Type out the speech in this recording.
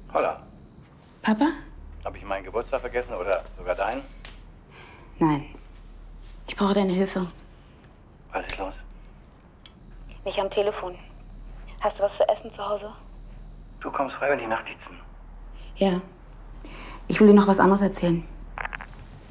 Holla. Papa? Habe ich meinen Geburtstag vergessen oder sogar deinen? Nein. Ich brauche deine Hilfe. Was ist los? Nicht am Telefon. Hast du was zu essen zu Hause? Du kommst frei, wenn die Nachtizen. Ja. Ich will dir noch was anderes erzählen.